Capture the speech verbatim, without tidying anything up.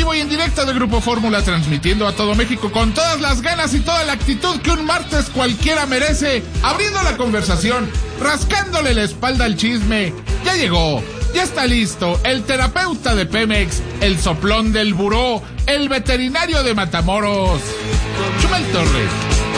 vivo y en directo de Grupo Fórmula, transmitiendo a todo México con todas las ganas y toda la actitud que un martes cualquiera merece, abriendo la conversación, rascándole la espalda al chisme. Ya llegó, ya está listo, el terapeuta de Pemex, el soplón del buró, el veterinario de Matamoros, Chumel Torres.